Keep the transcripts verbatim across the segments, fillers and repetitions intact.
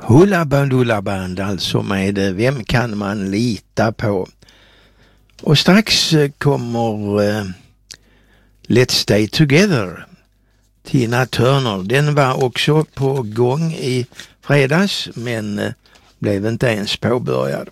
Hoola Bandoola Band, alltså med Vem kan man lita på? Och strax kommer uh, Let's Stay Together, Tina Turner. Den var också på gång i fredags men uh, blev inte ens påbörjad.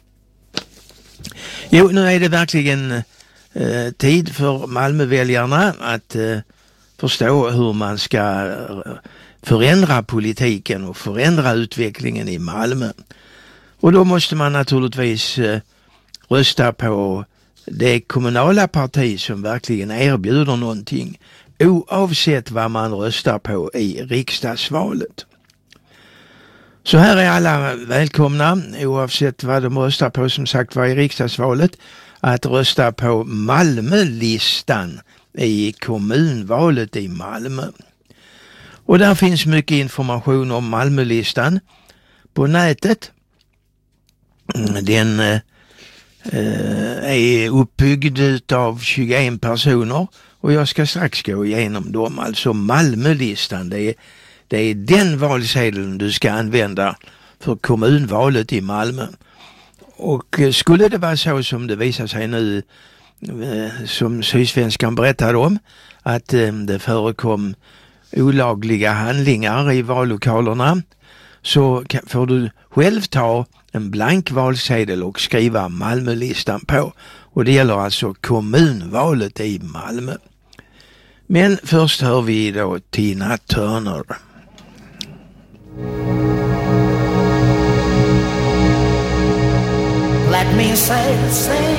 Jo, nu är det verkligen uh, tid för Malmöväljarna att uh, förstå hur man ska uh, förändra politiken och förändra utvecklingen i Malmö. Och då måste man naturligtvis uh, rösta på det kommunala parti som verkligen erbjuder någonting, oavsett vad man röstar på i riksdagsvalet. Så här är alla välkomna, oavsett vad de röstar på, som sagt var i riksdagsvalet, att rösta på Malmölistan i kommunvalet i Malmö. Och där finns mycket information om Malmölistan på nätet. Den eh, är uppbyggd av tjugoen personer och jag ska strax gå igenom dem. Alltså Malmölistan, det är, det är den valsedeln du ska använda för kommunvalet i Malmö. Och skulle det vara så som det visar sig nu, som Sydsvenskan berättade om, att det förekom olagliga handlingar i vallokalerna, så får du själv ta en blank valsedel och skriva Malmölistan på. Och det gäller alltså kommunvalet i Malmö. Men först hör vi då Tina Turner. Let me say, say